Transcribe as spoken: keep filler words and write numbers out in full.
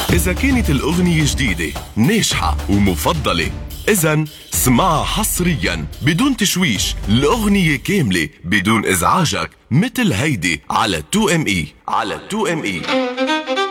إذا كانت الأغنية جديدة ناجحة ومفضلة، إذن اسمعها حصرياً بدون تشويش، الأغنية كاملة بدون إزعاجك، مثل هيدي على تو ام اي. على تو ام اي.